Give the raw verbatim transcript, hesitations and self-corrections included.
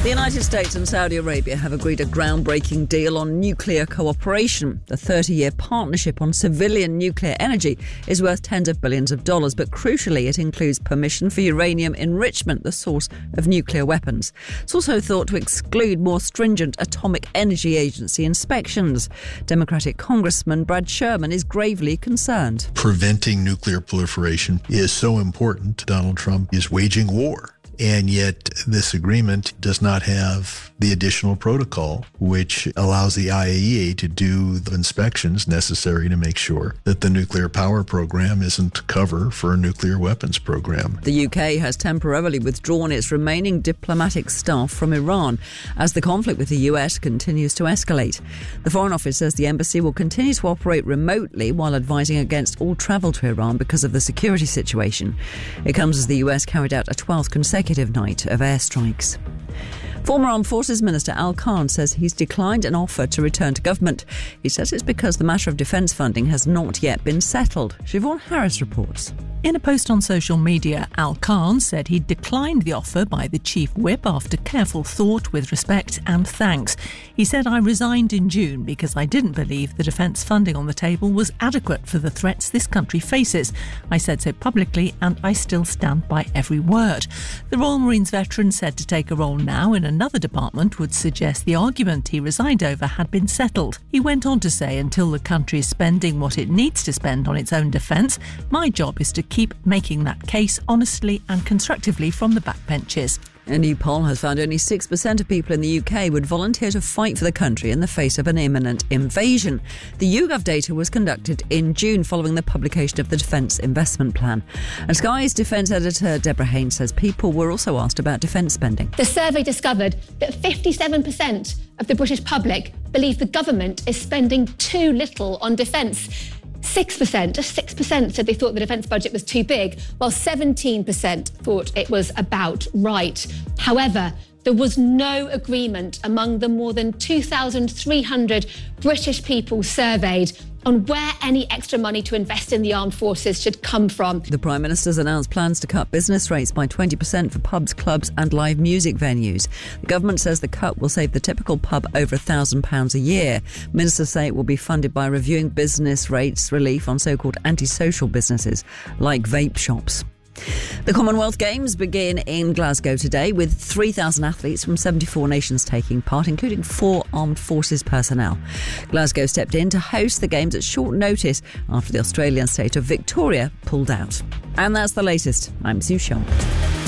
The United States and Saudi Arabia have agreed a groundbreaking deal on nuclear cooperation. The thirty-year partnership on civilian nuclear energy is worth tens of billions of dollars, but crucially it includes permission for uranium enrichment, the source of nuclear weapons. It's also thought to exclude more stringent Atomic Energy Agency inspections. Democratic Congressman Brad Sherman is gravely concerned. Preventing nuclear proliferation is so important. Donald Trump is waging war. And yet this agreement does not have the additional protocol, which allows the I A E A to do the inspections necessary to make sure that the nuclear power program isn't cover for a nuclear weapons program. The U K has temporarily withdrawn its remaining diplomatic staff from Iran as the conflict with the U S continues to escalate. The Foreign Office says the embassy will continue to operate remotely while advising against all travel to Iran because of the security situation. It comes as the U S carried out a twelfth consecutive night of airstrikes. Former Armed Forces Minister Al Khan says he's declined an offer to return to government. He says it's because the matter of defence funding has not yet been settled. Siobhan Harris reports. In a post on social media, Al Khan said he declined the offer by the Chief Whip after careful thought with respect and thanks. He said, "I resigned in June because I didn't believe the defence funding on the table was adequate for the threats this country faces. I said so publicly and I still stand by every word." The Royal Marines veteran said to take a role now in another department would suggest the argument he resigned over had been settled. He went on to say, "Until the country is spending what it needs to spend on its own defence, my job is to keep making that case honestly and constructively from the backbenches." A new poll has found only six percent of people in the U K would volunteer to fight for the country in the face of an imminent invasion. The YouGov data was conducted in June following the publication of the Defence Investment Plan. And Sky's defence editor Deborah Haynes says people were also asked about defence spending. The survey discovered that fifty-seven percent of the British public believe the government is spending too little on defence. six percent, just six percent said they thought the defence budget was too big, while seventeen percent thought it was about right. However, there was no agreement among the more than two thousand three hundred British people surveyed on where any extra money to invest in the armed forces should come from. The Prime Minister's announced plans to cut business rates by twenty percent for pubs, clubs and live music venues. The government says the cut will save the typical pub over one thousand pounds a year. Ministers say it will be funded by reviewing business rates relief on so-called antisocial businesses like vape shops. The Commonwealth Games begin in Glasgow today with three thousand athletes from seventy-four nations taking part, including four armed forces personnel. Glasgow stepped in to host the Games at short notice after the Australian state of Victoria pulled out. And that's the latest. I'm Sue Shaw.